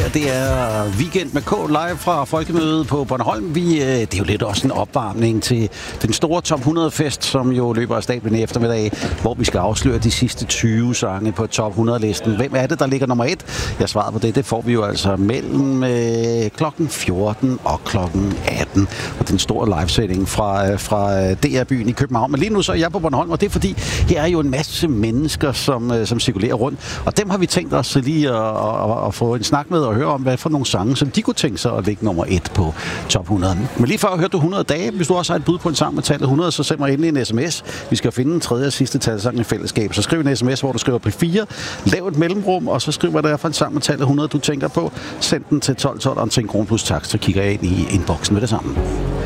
her, det er Weekend med K live fra Folkemødet på Bornholm. Det er jo lidt også en opvarmning til den store Top 100-fest, som jo løber af stablen i eftermiddag, hvor vi skal afsløre de sidste 20 sange på Top 100-listen. Hvem er det, der ligger nummer 1? Jeg svarer på det får vi jo altså mellem klokken 14 og klokken 18. Og den store livesending fra DR-byen i København. Men lige nu så er jeg på Bornholm, og det er fordi, her er jo en masse mennesker, som cirkulerer rundt. Og dem har vi tænkt os lige at få en snak med og høre om, hvad for nogle sange, som de kunne tænke sig at ligge nummer 1 på Top 100. Men lige før hørte du 100 dage. Hvis du også har et bud på en sang med tallet 100, så send mig endelig en sms. Vi skal finde en tredje og sidste talsang i fællesskab. Så skriv en sms, hvor du skriver P4, lav et mellemrum, og så skriver der for en sang med tallet 100, du tænker på. Send den til 1212 og en 10 kr plus takst, så kigger jeg ind i inboxen med det samme.